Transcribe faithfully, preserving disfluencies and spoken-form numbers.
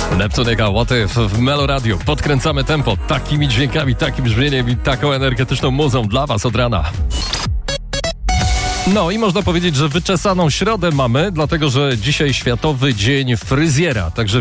Neptunika, What If w Melo Radio. Podkręcamy tempo takimi dźwiękami, takim brzmieniem i taką energetyczną muzą dla was od rana. No i można powiedzieć, że wyczesaną środę mamy, dlatego że dzisiaj Światowy Dzień Fryzjera. Także